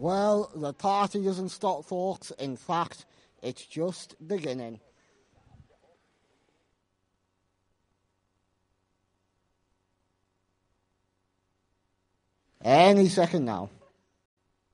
Well, the party doesn't stop, folks. In fact, it's just beginning. Any second now.